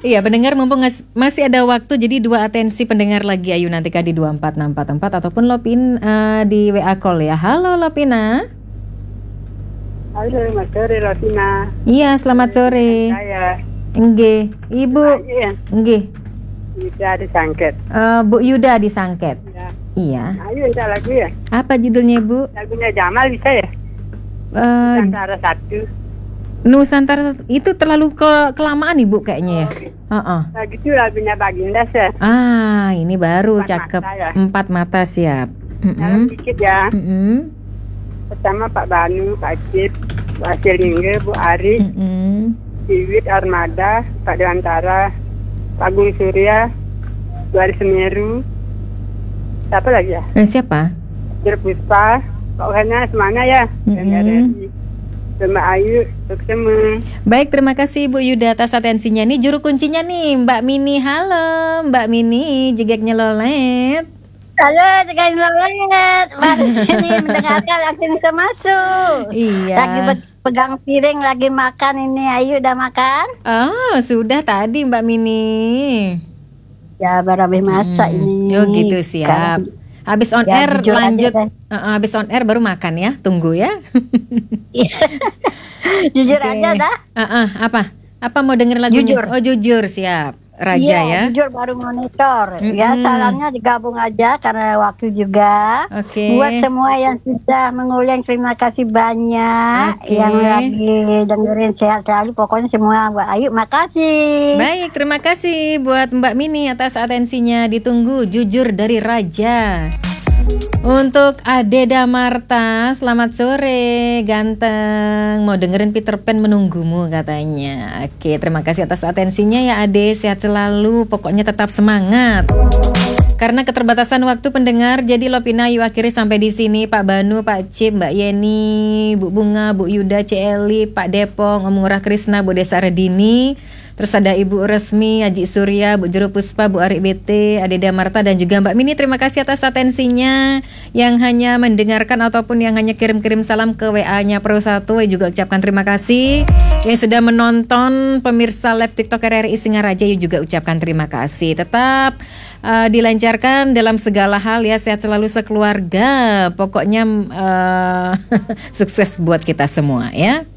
Iya, pendengar mumpung masih ada waktu, jadi dua atensi pendengar lagi. Ayu nanti di 24644 ataupun Lopin di WA call ya. Halo Lopina. Halo, Mas sore Lopina. Iya, selamat sore. Saya. Nggih, Ibu. Iya. Nggih. Yuda disangket. Bu Yuda disangket. Ya. Iya. Ayo minta lagu ya. Apa judulnya, Bu? Lagunya Jamal bisa ya? Nusantara satu. Nusantara itu terlalu kelamaan Ibu kayaknya ya. Lagu itu lagunya Baginda ya. Ini baru Empat cakep. mata ya. 4 mata siap. Dalam dikit ya. Pertama Pak Banu, Pak Cip, Pak Selingge, Bu Ari, Iwit Armada, Pak Dewantara, Pak Gung Surya, Bu Ari Semeru. Siapa lagi ya? Siapa? Puspa, pokoknya semuanya ya. Sama Ayu, ketemu. Baik, terima kasih Bu Yuda atas atensinya. Nih juru kuncinya nih, Mbak Mini. Halo, Mbak Mini, jegeknya lolet. Halo, jegeknya lolet. Mbak Mini mendengarkan langsung bisa masuk. Iya. Lagi pegang piring, lagi makan ini. Ayu udah makan? Oh, sudah tadi Mbak Mini. Ya, baru habis masak ini. Oh gitu, siap. Habis on Ya, air lanjut. Habis on air baru makan ya. Tunggu ya. Jujur aja dah. Apa mau denger lagunya? Jujur. Oh, jujur, siap. Raja ya. Jujur baru monitor. Ya, salamnya digabung aja karena waktu juga. Buat semua yang sudah mengulang, terima kasih banyak. Yang lagi dengerin sehat selalu. Pokoknya semua buat Ayu, makasih. Baik, terima kasih buat Mbak Mini atas atensinya. Ditunggu Jujur dari Raja. Untuk Adeda Marta, selamat sore ganteng. Mau dengerin Peter Pan menunggumu katanya. Oke, terima kasih atas atensinya ya Ade. Sehat selalu, pokoknya tetap semangat. Karena keterbatasan waktu pendengar, jadi Lopina Ayu akhiri sampai di sini. Pak Banu, Pak Cip, Mbak Yeni, Bu Bunga, Bu Yuda, Celi, Pak Depong, Om Ngurah Krisna, Bu Desa Redini. Terus ada Ibu Resmi, Haji Surya, Bu Juru Puspa, Bu Ari BT, Adeda Marta dan juga Mbak Mini. Terima kasih atas atensinya. Yang hanya mendengarkan ataupun yang hanya kirim-kirim salam ke WA-nya Pro 1 juga ucapkan terima kasih. Yang sudah menonton pemirsa live TikTok RRI Singaraja juga ucapkan terima kasih. Tetap dilancarkan dalam segala hal ya, sehat selalu sekeluarga. Pokoknya sukses buat kita semua ya.